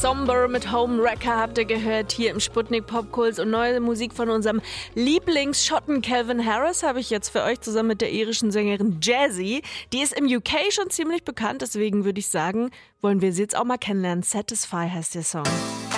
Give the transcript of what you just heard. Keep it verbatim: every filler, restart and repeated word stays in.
Somber mit Home Wrecker habt ihr gehört hier im Sputnik Popkult und neue Musik von unserem Lieblingsschotten Calvin Harris habe ich jetzt für euch zusammen mit der irischen Sängerin Jazzy. Die ist im U K schon ziemlich bekannt, deswegen würde ich sagen, wollen wir sie jetzt auch mal kennenlernen. Satisfy heißt der Song.